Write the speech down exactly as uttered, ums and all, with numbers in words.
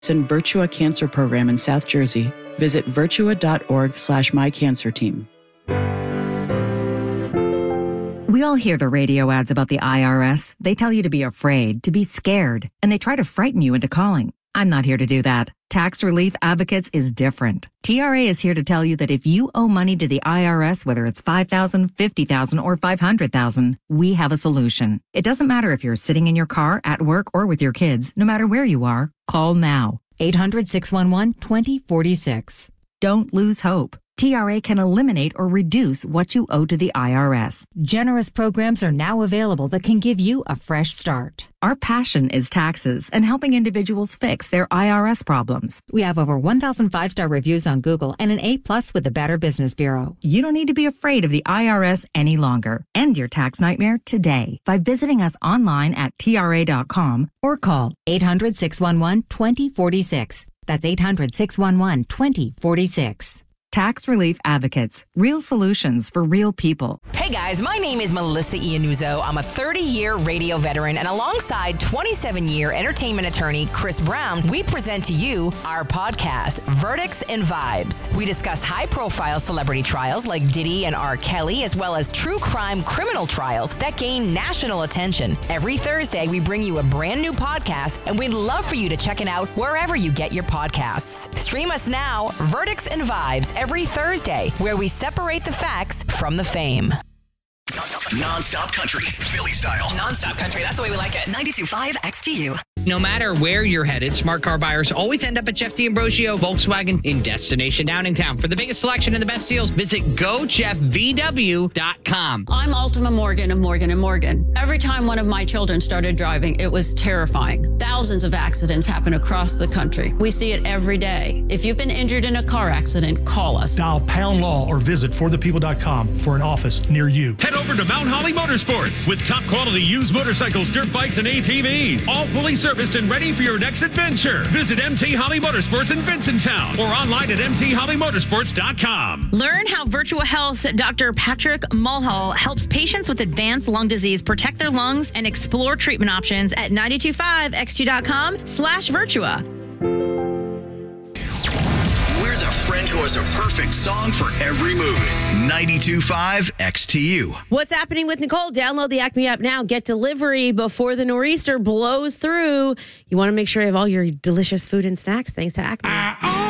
and Virtua Cancer Program in South Jersey, visit virtua.org slash mycancerteam. We all hear the radio ads about the I R S. They tell you to be afraid, to be scared, and they try to frighten you into calling. I'm not here to do that. Tax Relief Advocates is different. T R A is here to tell you that if you owe money to the I R S, whether it's five thousand dollars, fifty thousand dollars, or five hundred thousand dollars, we have a solution. It doesn't matter if you're sitting in your car, at work, or with your kids. No matter where you are, call now. eight hundred, six one one, two zero four six. Don't lose hope. T R A can eliminate or reduce what you owe to the I R S. Generous programs are now available that can give you a fresh start. Our passion is taxes and helping individuals fix their I R S problems. We have over one thousand five-star reviews on Google and an A plus with the Better Business Bureau. You don't need to be afraid of the I R S any longer. End your tax nightmare today by visiting us online at T R A dot com or call eight hundred, six one one, two zero four six. That's eight hundred, six one one, two zero four six. Tax Relief Advocates. Real solutions for real people. Hey guys, my name is Melissa Iannuzzo. I'm a thirty-year radio veteran, and alongside twenty-seven-year entertainment attorney Chris Brown, we present to you our podcast, Verdicts and Vibes. We discuss high-profile celebrity trials like Diddy and R. Kelly, as well as true crime criminal trials that gain national attention. Every Thursday, we bring you a brand new podcast, and we'd love for you to check it out wherever you get your podcasts. Stream us now, Verdicts and Vibes, every Thursday, where we separate the facts from the fame. Non-stop country, Philly style. Non-stop country, that's the way we like it. ninety-two point five X T U. No matter where you're headed, smart car buyers always end up at Jeff D'Ambrosio Volkswagen in Destination Downingtown. For the biggest selection and the best deals, visit go jeff v w dot com. I'm Ultima Morgan of Morgan and Morgan. Every time one of my children started driving, it was terrifying. Thousands of accidents happen across the country. We see it every day. If you've been injured in a car accident, call us. Dial Pound Law or visit for the people dot com for an office near you. Head over to Mount Holly Motorsports with top quality used motorcycles, dirt bikes, and A T Vs. All fully serviced and ready for your next adventure. Visit M T Holly Motorsports in Vincenttown or online at m t holly motorsports dot com. Learn how Virtua Health Doctor Patrick Mulhall helps patients with advanced lung disease protect their lungs and explore treatment options at nine two five x t dot com slash Virtua. We're the friend who has a perfect song for every mood. ninety-two point five X T U. What's happening with Nicole? Download the Acme app now. Get delivery before the nor'easter blows through. You want to make sure you have all your delicious food and snacks thanks to Acme. I